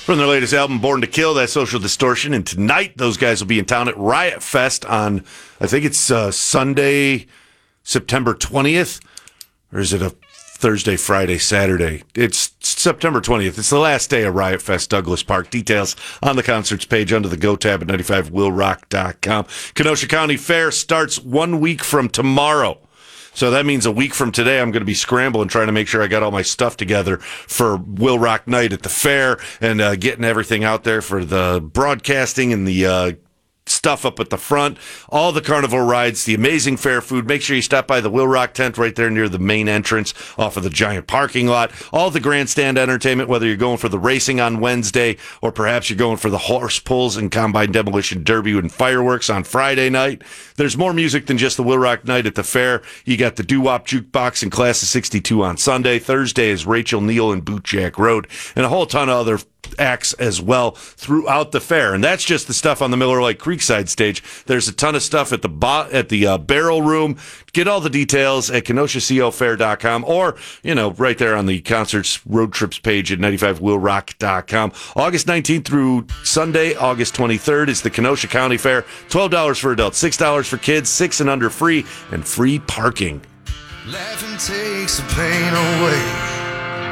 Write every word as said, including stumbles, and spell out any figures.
From their latest album, Born to Kill, that's Social Distortion. And tonight, those guys will be in town at Riot Fest on, I think it's uh, Sunday, September twentieth. Or is it a Thursday, Friday, Saturday? It's September twentieth. It's the last day of Riot Fest, Douglas Park. Details on the concerts page under the Go tab at ninety-five will rock dot com. Kenosha County Fair starts one week from tomorrow. So that means a week from today, I'm going to be scrambling, trying to make sure I got all my stuff together for Will Rock Night at the fair and uh, getting everything out there for the broadcasting and the uh, stuff up at the front, all the carnival rides, the amazing fair food. Make sure you stop by the Will Rock tent right there near the main entrance off of the giant parking lot. All the grandstand entertainment, whether you're going for the racing on Wednesday or perhaps you're going for the horse pulls and combine demolition derby and fireworks on Friday night. There's more music than just the Will Rock Night at the fair. You got the doo-wop jukebox and Class of sixty-two on Sunday. Thursday is Rachel Neal and Bootjack Road and a whole ton of other acts as well throughout the fair, and that's just the stuff on the Miller Lake Creekside stage. There's a ton of stuff at the bo- at the uh, Barrel Room. Get all the details at kenosha co fair dot com or, you know, right there on the concerts road trips page at ninety-five will rock dot com. August nineteenth through Sunday, August twenty-third is the Kenosha County Fair. twelve dollars for adults, six dollars for kids, six and under free, and free parking. Laughing takes the pain away.